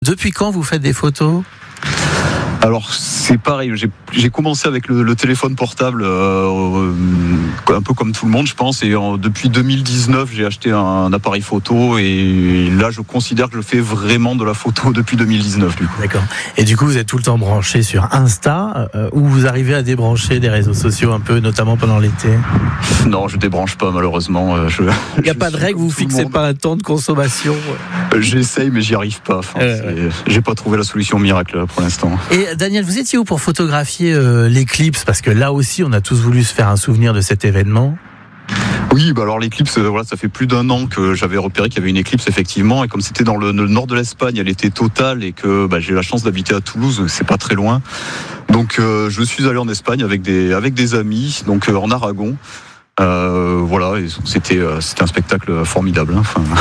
Depuis quand vous faites des photos ? Alors c'est pareil, j'ai commencé avec le téléphone portable, un peu comme tout le monde je pense, et depuis 2019 j'ai acheté un appareil photo et là je considère que je fais vraiment de la photo depuis 2019 du coup. D'accord. Et du coup vous êtes tout le temps branché sur Insta, où vous arrivez à débrancher des réseaux sociaux un peu, notamment pendant l'été ? Non, je débranche pas malheureusement. Il n'y a pas de règle, vous fixez pas un temps de consommation ? J'essaye mais j'y arrive pas. J'ai pas trouvé la solution miracle là, pour l'instant. Et Daniel, vous étiez où pour photographier l'éclipse ? Parce que là aussi, on a tous voulu se faire un souvenir de cet événement. Oui, alors l'éclipse, ça fait plus d'1 an que j'avais repéré qu'il y avait une éclipse effectivement, et comme c'était dans le nord de l'Espagne, elle était totale et que j'ai eu la chance d'habiter à Toulouse, c'est pas très loin. Donc je suis allé en Espagne avec des amis, donc en Aragon. Et c'était un spectacle formidable.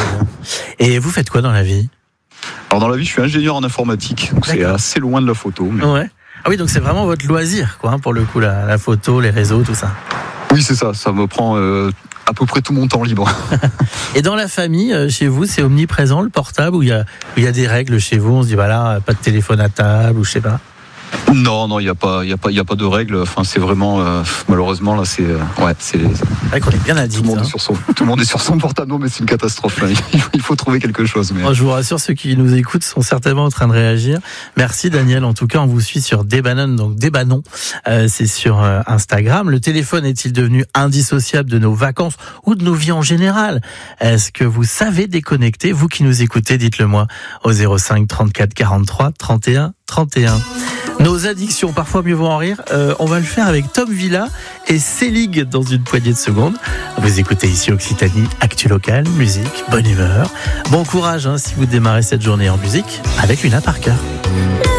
Et vous faites quoi dans la vie ? Alors dans la vie, je suis ingénieur en informatique, donc c'est assez loin de la photo. Mais... Ouais. Ah oui, donc c'est vraiment votre loisir, quoi, pour le coup, la photo, les réseaux, tout ça. Oui, c'est ça. Ça me prend à peu près tout mon temps libre. Et dans la famille, chez vous, c'est omniprésent le portable, ou il y a des règles chez vous ? On se dit voilà, pas de téléphone à table, ou je sais pas. Non, il y a pas de règles. Enfin, c'est vraiment malheureusement là, c'est vrai qu'on est bien addict. Tout le monde est sur son portable, mais c'est une catastrophe. Là. Il faut trouver quelque chose. Mais... Je vous rassure, ceux qui nous écoutent sont certainement en train de réagir. Merci Daniel. En tout cas, on vous suit sur Debanon, donc Debanon. C'est sur Instagram. Le téléphone est-il devenu indissociable de nos vacances ou de nos vies en général ? Est-ce que vous savez déconnecter ? Vous qui nous écoutez, dites-le moi au 05 34 43 31 31. Nos addictions, parfois mieux vaut en rire. On va le faire avec Tom Villa et Célig dans une poignée de secondes. Vous écoutez ici Occitanie, actu locale, musique, bonne humeur. Bon courage si vous démarrez cette journée en musique avec Luna Parker.